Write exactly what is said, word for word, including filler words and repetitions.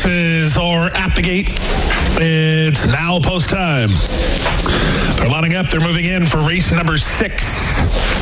horses or at the gate. It's now post time. They're lining up. They're moving in for race number six.